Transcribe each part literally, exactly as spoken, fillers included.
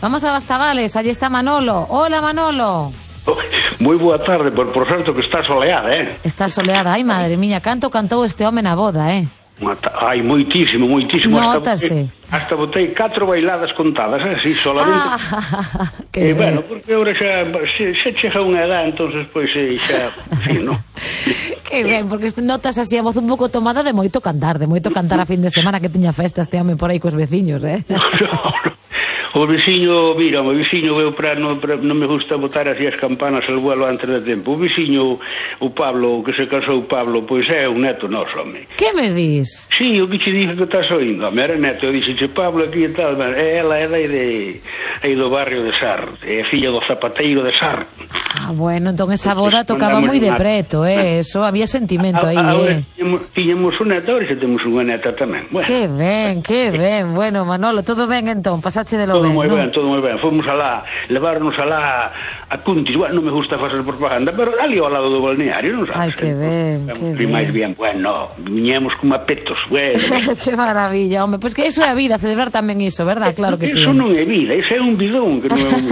Vamos a Bastavales, allí está Manolo. Hola, Manolo. Moi boa tarde, por, por certo que está soleada, eh? Está soleada, ai, madre miña, canto cantou este home na boda, eh? Ai, moitísimo, moitísimo. Notase. Hasta botei catro bailadas contadas, eh? Así, solamente. Ah, que e, bueno, porque agora xa, xa, xa chega unha edad, entonces, pois, xa, fin, no? Que ben, porque notas así a voz un pouco tomada de moito cantar, de moito cantar a fin de semana que tiña festa este home por aí cos veciños, eh? No, no. O veciño, mira, o veciño veo para non, para, non me gusta botar así as campanas al vuelo antes de tempo. O veciño, o Pablo, o que se casou Pablo, pois é un neto noso, home. Que me dis? Sí, o que che dije que estás oindo, home, era neto, eu dixeche Pablo aquí e tal, ela é aí de aí do barrio de Sar, é filla do zapateiro de Sar. Ah, bueno, entón esa boda tocaba moi de preto, eh, eso, había sentimento aí, eh. Tiñamos un neto, ahora xa temos unha neta tamén. Bueno. Que ben, que ben, bueno, Manolo, todo ben entón, pasaste de lo todo ben, moi ¿no? ben, todo moi ben, fomos alá, levarnos alá a Cuntis, bueno, non me gusta facer propaganda, pero ali ao lado do balneario, non sabes? Ai, que ben, que ben. máis bien, bueno, viñemos como apetos, bueno. Que maravilla, home, pois pues que iso é a vida, celebrar tamén iso, verdad? Claro que sí. Iso non é vida, iso é un bidón, que non é un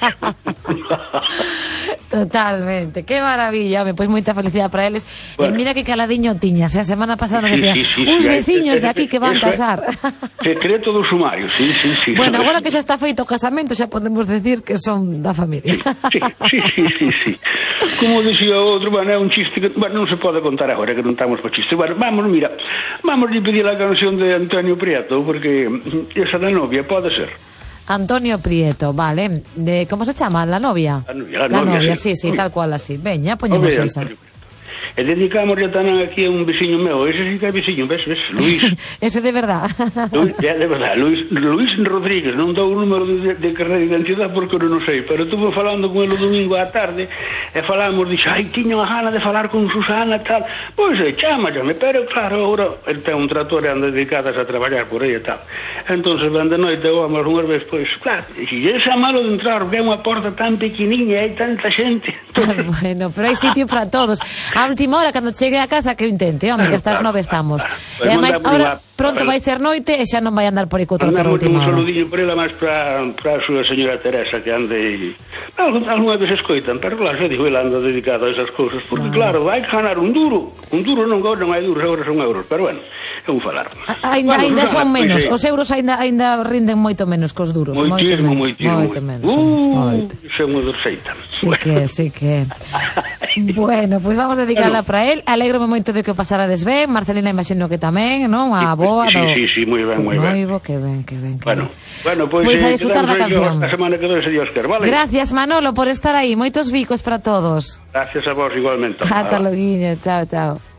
Totalmente, que maravilla, home, pois moita felicidade para eles. Bueno. E mira que caladiño tiñas, a semana pasada sí, decía, sí, sí, uns sí, veciños sí, de aquí que van casar. Secreto do sumario, sí, sí, sí. Bueno, agora que xa está feito o casamento, xa podemos decir que son da familia. Sí, sí, sí, sí, sí. Como dicía outro, bueno, é un chiste que, bueno, non se pode contar agora que non estamos para chiste. Bueno, vamos, mira, vamos a pedir a canción de Antonio Prieto, porque esa da novia pode ser. Antonio Prieto, vale. De, ¿cómo se chama? ¿La novia? La novia, la la novia, novia sí, sí, sí, tal cual así. Veña, poñemos okay, esa. E dedicamos ya tamén aquí a un veciño meu, ese sí que é veciño, ves, ves, Luis. Ese de verdad. Luis, é de verdad, Luis, Luis Rodríguez, non dou o número de, de carreira de identidade porque non sei, pero estuve falando con ele o domingo á tarde e falamos, dixo, ai, tiño a gana de falar con Susana e tal, pois é, chámallame, pero claro, agora ele ten un trator e anda dedicadas a traballar por aí e tal, entonces van de noite, vamos unhas veces, pois, claro, si é malo de entrar, que é unha porta tan pequeniña e hai tanta xente. Bueno, pero hai sitio para todos. A última hora, cando chegue a casa, que o intente, home, que hasta as nove estamos. E ademais, ahora pronto vai ser noite e xa non vai andar por aí co trator a última hora. Un saludinho por ela máis para a súa señora Teresa, que ande algunha vez escoitan, pero claro, xa digo, ela anda dedicada a esas cousas, porque claro, vai ganar un duro, un duro non non hai duros, agora son euros, pero bueno, é un falar. Ainda, bueno, ainda son menos, os euros ainda, ainda rinden moito menos que os duros. Moitísimo, moitísimo. Moito menos. Uh, xa moi dorseita. Sí que, sí que. Bueno, pois pues vamos a dedicarla bueno. para él. Alégrome moito de que o pasarades ben. Marcelina imagino que tamén, non? A boa sí, do... Sí, sí, moi ben, moi ben. Noivo, que ben, que ben, que bueno, ben. Bueno, pois pues, pues a disfrutar da canción. A semana que dois, se Dios quer, vale? Gracias, Manolo, por estar aí. Moitos bicos para todos. Gracias a vos igualmente. Ata loguinho, chao, chao.